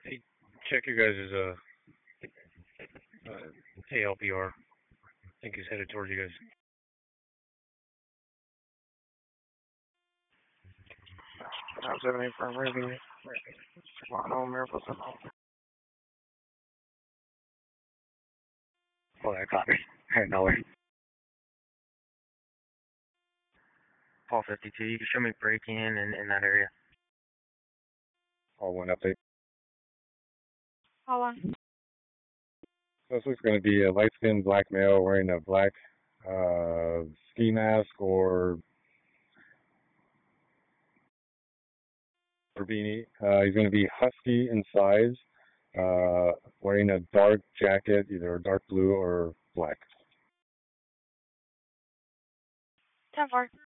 Hey, check your guys' ALPR. I think he's headed towards you guys. I'm 70 from Ruby. Come on, Miracles and all. Oh, that copy. Alright, no way. Paul 52, you can show me break-in in that area. All one update. Hold on. This looks going to be a light-skinned black male wearing a black ski mask or beanie. He's going to be husky in size, wearing a dark jacket, either dark blue or black. 10-4.